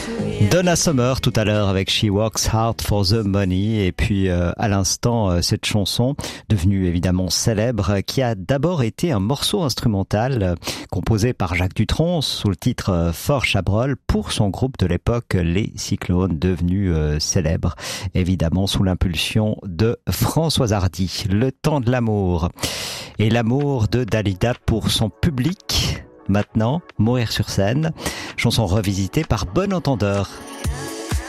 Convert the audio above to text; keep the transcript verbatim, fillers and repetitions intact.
Donna Summer tout à l'heure avec She Works Hard for the Money, et puis euh, à l'instant euh, cette chanson devenue évidemment célèbre qui a d'abord été un morceau instrumental euh, composé par Jacques Dutronc sous le titre euh, Fort Chabrol pour son groupe de l'époque Les Cyclones, devenu euh, célèbre évidemment sous l'impulsion de Françoise Hardy. Le temps de l'amour et l'amour de Dalida pour son public. Maintenant, Mourir sur scène, chanson revisitée par Bon Entendeur.